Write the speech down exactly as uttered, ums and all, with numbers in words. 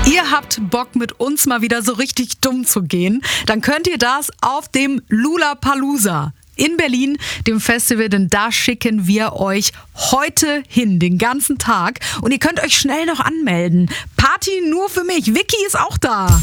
Ihr habt Bock, mit uns mal wieder so richtig dumm zu gehen? Dann könnt ihr das auf dem Lollapalooza in Berlin, dem Festival, denn da schicken wir euch heute hin, den ganzen Tag. Und ihr könnt euch schnell noch anmelden. Party nur für mich. Vicky ist auch da.